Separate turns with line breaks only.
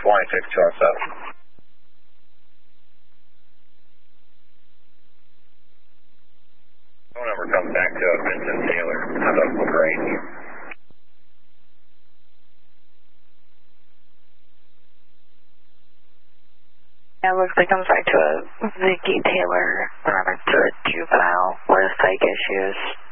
26207. Phone number comes back to Vincent Taylor. How's that look range?
Yeah, it looks like it comes back to a Vicky Taylor, running to a juvenile with psych issues.